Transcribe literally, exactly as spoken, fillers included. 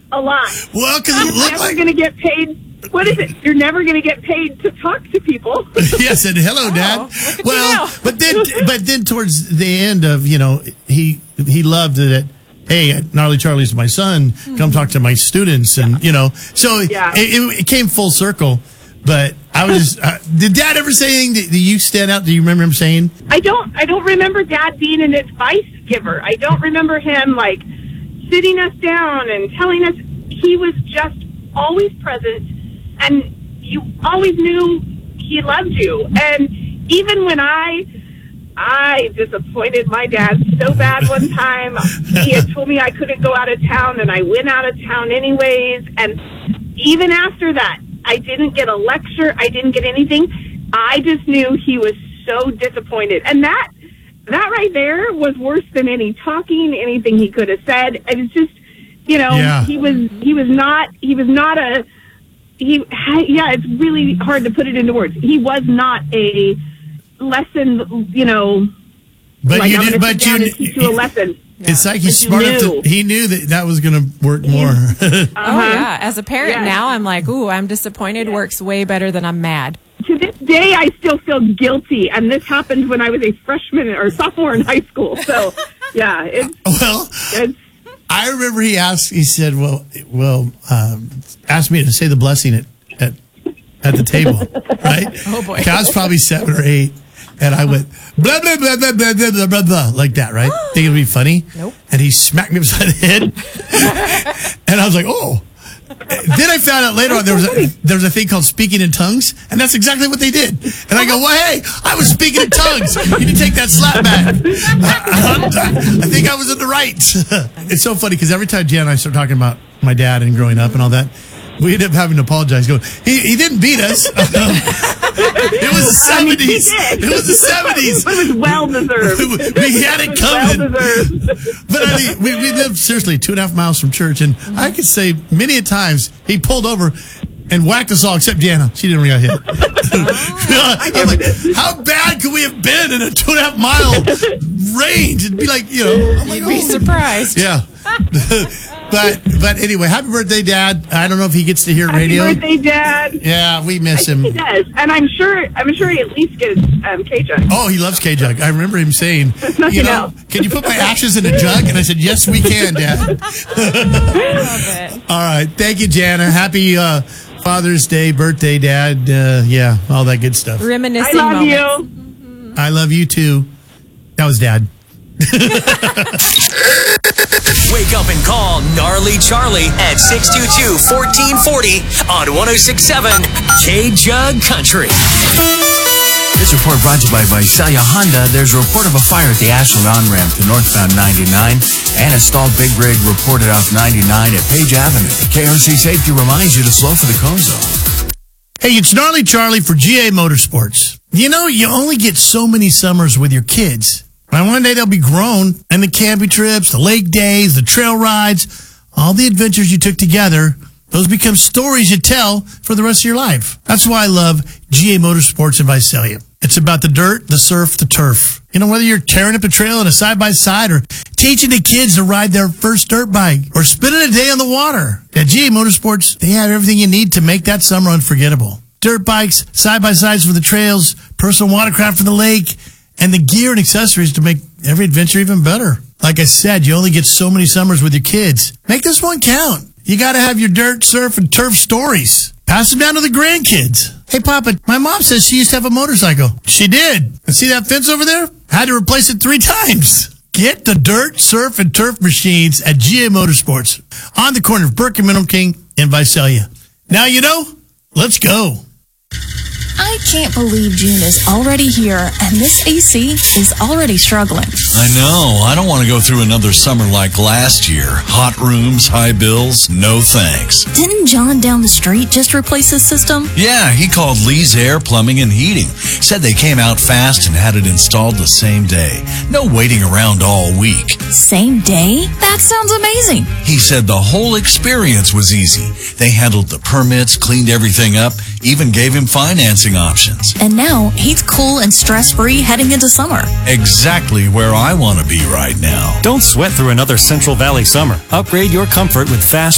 a lot. Well, because it You're looked never like... going to get paid. What is it? You're never going to get paid to talk to people. Yes, and hello, Dad. Oh, Well, but then, but then towards the end of, you know, he he loved it. Hey, Gnarly Charlie's my son. Come talk to my students, and you know, so Yeah. it, it came full circle. But I was just, uh, did Dad ever say anything? Did, did you stand out? Do you remember him saying? I don't. I don't remember Dad being an advice giver. I don't remember him like sitting us down and telling us. He was just always present, and you always knew he loved you. And even when I, I disappointed my dad so bad one time, he had told me I couldn't go out of town, and I went out of town anyways. And even after that, I didn't get a lecture. I didn't get anything. I just knew he was so disappointed. And that, that right there was worse than any talking, anything he could have said. It was just, you know, Yeah. he was, he was not, he was not a, he, yeah, it's really hard to put it into words. He was not a lesson, you know, But like you I'm did. going to But sit down you. and teach you a lesson. It's like he's But smart you enough knew. to, he knew that that was going to work more. Oh, yeah. As a parent Yeah. now, I'm like, ooh, I'm disappointed works way better than I'm mad. To this day, I still feel guilty, and this happened when I was a freshman or sophomore in high school. So, yeah, it's, Well, it's I remember he asked. He said, "Well, well, um, asked me to say the blessing at at, at the table, right?" Oh, boy. I was probably seven or eight, and I went blah blah blah blah blah blah blah blah, blah like that, right? Think it'd be funny. Nope. And he smacked me upside the head, and I was like, "Oh." Then I found out later on there was a there was a thing called speaking in tongues, and that's exactly what they did. And I go, "Well, hey, I was speaking in tongues. You need to take that slap back." I, I think I was in the right. It's so funny because every time Jan and I start talking about my dad and growing up and all that, we end up having to apologize. Go, he he didn't beat us. It was the I mean, he seventies. did. It was the seventies. It was well deserved. We had it Well coming. deserved. But I mean, we, we lived seriously two and a half miles from church, and I could say many a times he pulled over and whacked us all except Jana. She didn't get hit. I'm like, how bad could we have been in a two and a half mile range? It'd be like, you know, I'm like, You'd be oh. surprised. Yeah. but but anyway, happy birthday, Dad. I don't know if he gets to hear Happy radio. birthday, Dad. Yeah, we miss him. He does, and I'm sure. I'm sure he at least gets um, K-Jug. Oh, he loves K-Jug. I remember him saying, Nothing you know, else. can you put my ashes in a jug? And I said, yes, we can, Dad. Love it. All right. Thank you, Jana. Happy uh, Father's Day, birthday, Dad. Uh, yeah, all that good stuff. I Reminiscing love moments. you. I love you, too. That was Dad. Wake up and call Gnarly Charlie at six two two, one four four zero on one oh six point seven K-Jug Country. This report brought to you by Visalia Honda. There's a report of a fire at the Ashland on-ramp to northbound ninety-nine, and a stalled big rig reported off ninety-nine at Page Avenue. K R C Safety reminds you to slow for the cone zone. Hey, it's Gnarly Charlie for G A Motorsports. You know, you only get so many summers with your kids. By one day they'll be grown, and the camping trips, the lake days, the trail rides, all the adventures you took together, those become stories you tell for the rest of your life. That's why I love G A Motorsports in Visalia. It's about the dirt, the surf, the turf. You know, whether you're tearing up a trail in a side-by-side or teaching the kids to ride their first dirt bike or spending a day on the water. At G A Motorsports, they have everything you need to make that summer unforgettable. Dirt bikes, side-by-sides for the trails, personal watercraft for the lake, and the gear and accessories to make every adventure even better. Like I said, you only get so many summers with your kids. Make this one count. You got to have your dirt, surf, and turf stories. Pass them down to the grandkids. Hey, Papa, my mom says she used to have a motorcycle. She did. And see that fence over there? Had to replace it three times. Get the dirt, surf, and turf machines at G A Motorsports on the corner of Burke and Middle King in Visalia. Now you know, let's go. I can't believe June is already here, and this A C is already struggling. I know. I don't want to go through another summer like last year. Hot rooms, high bills, no thanks. Didn't John down the street just replace his system? Yeah, he called Lee's Air Plumbing and Heating. Said they came out fast and had it installed the same day. No waiting around all week. Same day? That sounds amazing. He said the whole experience was easy. They handled the permits, cleaned everything up, even gave him financing options. And now he's cool and stress-free heading into summer. Exactly where I want to be right now. Don't sweat through another Central Valley summer. Upgrade your comfort with fast